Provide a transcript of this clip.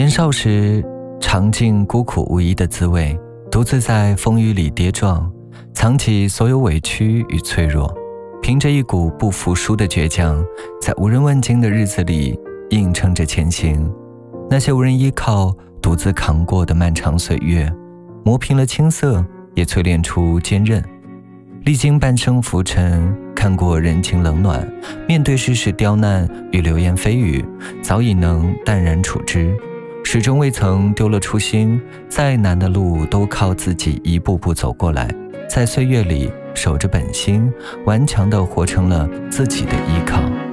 年少时尝尽孤苦无依的滋味，独自在风雨里跌撞，藏起所有委屈与脆弱，凭着一股不服输的倔强，在无人问津的日子里硬撑着前行。那些无人依靠独自扛过的漫长岁月，磨平了青涩，也淬炼出坚韧。历经半生浮沉，看过人情冷暖，面对世事刁难与流言蜚语，早已能淡然处之，始终未曾丢了初心。再难的路都靠自己一步步走过来，在岁月里守着本心，顽强地活成了自己的依靠。